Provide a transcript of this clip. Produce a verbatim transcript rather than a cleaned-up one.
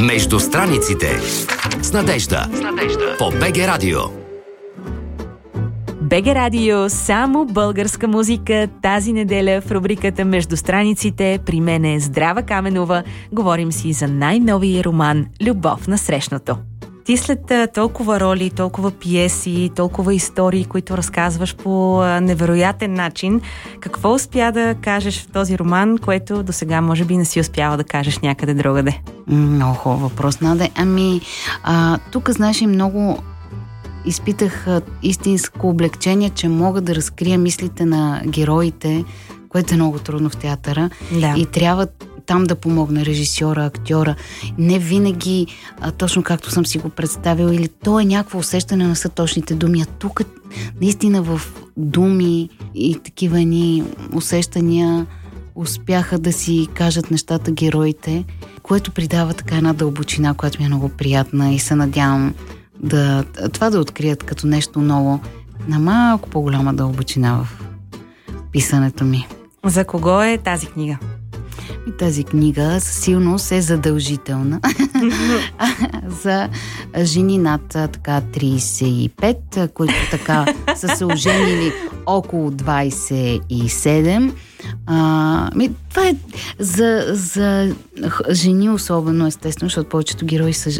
Между страниците с Надежда. С Надежда. По БГ Радио. БГ Радио, само българска музика. Тази неделя в рубриката Между страниците при мен е Здрава Каменова. Говорим си за най-новия роман "Любов на срещното". Ти след толкова роли, толкова пиеси, толкова истории, които разказваш по невероятен начин, какво успя да кажеш в този роман, което досега може би не си успяла да кажеш някъде другаде? Много хубав въпрос, Наде. Ами, а, тук, знаеш, и много изпитах а, истинско облегчение, че мога да разкрия мислите на героите, което е много трудно в театъра. Да. И трябва там да помогне режисьора, актьора. Не винаги а, точно както съм си го представил, или то е някакво усещане на са точните думи. А тук наистина в думи и такива ни усещания успяха да си кажат нещата героите, което придава така една дълбочина, която ми е много приятна и се надявам да, това да открият като нещо ново на малко по-голяма дълбочина в писането ми. За кого е тази книга? И тази книга със силност е задължителна за жени над така трийсет и пет, които така са се оженили около двайсет и седем. А, ми, това е за, за жени особено, естествено, защото повечето герои са